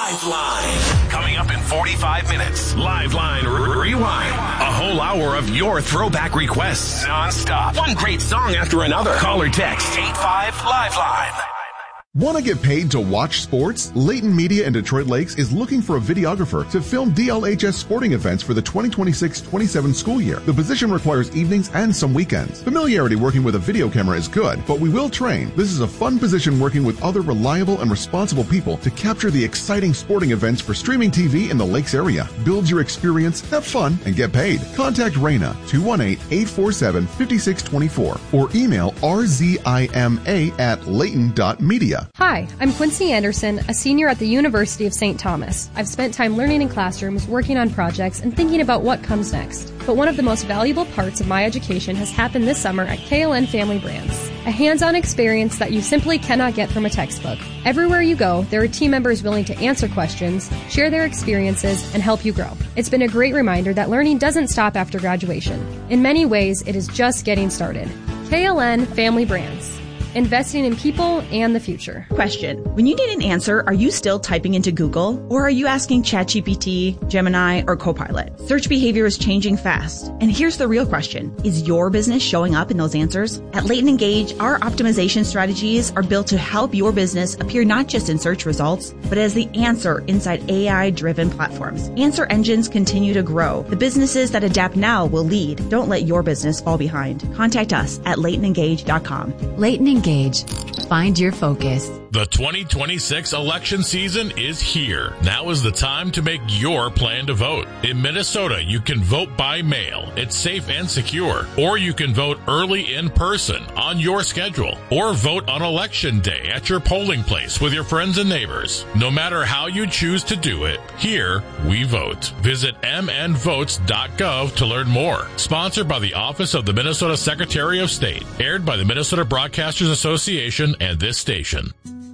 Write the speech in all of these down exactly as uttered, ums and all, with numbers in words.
Liveline. Coming up in forty-five minutes. Liveline R- Rewind. A whole hour of your throwback requests. Non-stop. One great song after another. Call or text eight five Liveline. Want to get paid to watch sports? Layton Media in Detroit Lakes is looking for a videographer to film D L H S sporting events for the twenty twenty-six twenty-seven school year. The position requires evenings and some weekends. Familiarity working with a video camera is good, but we will train. This is a fun position working with other reliable and responsible people to capture the exciting sporting events for streaming T V in the Lakes area. Build your experience, have fun, and get paid. Contact Raina, two one eight, eight four seven, five six two four, or email r z i m a at layton dot media. Hi, I'm Quincy Anderson, a senior at the University of Saint Thomas. I've spent time learning in classrooms, working on projects, and thinking about what comes next. But one of the most valuable parts of my education has happened this summer at K L N Family Brands. A hands-on experience that you simply cannot get from a textbook. Everywhere you go, there are team members willing to answer questions, share their experiences, and help you grow. It's been a great reminder that learning doesn't stop after graduation. In many ways, it is just getting started. K L N Family Brands. Investing in people and the future. Question. When you need an answer, are you still typing into Google? Or are you asking ChatGPT, Gemini, or Copilot? Search behavior is changing fast. And here's the real question. Is your business showing up in those answers? At Layton Engage, our optimization strategies are built to help your business appear not just in search results, but as the answer inside A I-driven platforms. Answer engines continue to grow. The businesses that adapt now will lead. Don't let your business fall behind. Contact us at layton engage dot com. Layton Engage. Find your focus. The twenty twenty-six election season is here. Now is the time to make your plan to vote. In Minnesota, you can vote by mail. It's safe and secure. Or you can vote early in person on your schedule. Or vote on election day at your polling place with your friends and neighbors. No matter how you choose to do it, here we vote. Visit m n votes dot gov to learn more. Sponsored by the Office of the Minnesota Secretary of State. Aired by the Minnesota Broadcasters Association and this station.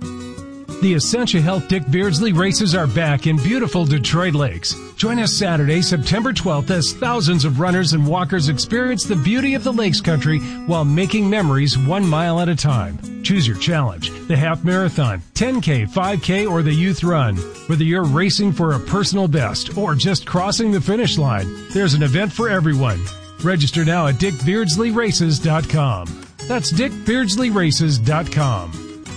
The Essentia Health Dick Beardsley races are back in beautiful Detroit Lakes. Join us Saturday, September twelfth, as thousands of runners and walkers experience the beauty of the Lakes Country while making memories one mile at a time. Choose your challenge, the half marathon, ten K, five K, or the youth run. Whether you're racing for a personal best or just crossing the finish line, there's an event for everyone. Register now at dick beardsley races dot com. That's dick beardsley races dot com.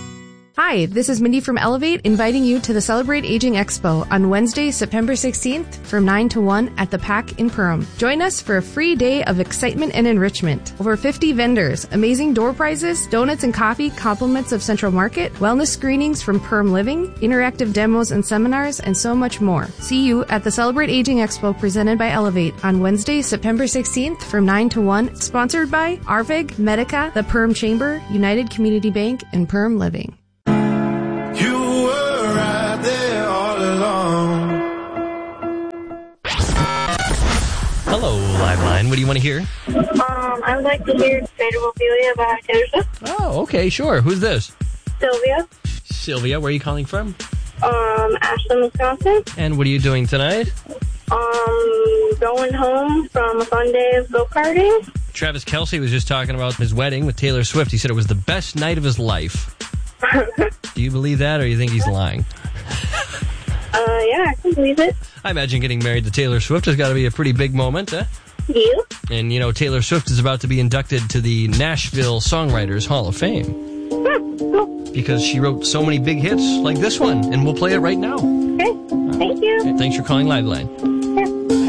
Hi, this is Mindy from Elevate, inviting you to the Celebrate Aging Expo on Wednesday, September sixteenth from nine to one at the P A C in Perham. Join us for a free day of excitement and enrichment. Over fifty vendors, amazing door prizes, donuts and coffee, compliments of Central Market, wellness screenings from Perm Living, interactive demos and seminars, and so much more. See you at the Celebrate Aging Expo presented by Elevate on Wednesday, September sixteenth from nine to one, sponsored by A R V I G, Medica, the Perm Chamber, United Community Bank, and Perm Living. You were right there all along. Hello, Liveline. What do you want to hear? Um, I would like to hear State of Ophelia by Taylor Swift. Oh, okay, sure. Who's this? Sylvia. Sylvia, where are you calling from? Um, Ashland, Wisconsin. And what are you doing tonight? Um, going home from a fun day of go-karting. Travis Kelce was just talking about his wedding with Taylor Swift. He said it was the best night of his life. Do you believe that, or do you think he's lying? Uh, yeah, I can believe it. I imagine getting married to Taylor Swift has got to be a pretty big moment, huh? You? And, you know, Taylor Swift is about to be inducted to the Nashville Songwriters Hall of Fame. Hmm, cool. Because she wrote so many big hits like this one, and we'll play it right now. Okay, thank you. Okay, thanks for calling Liveline.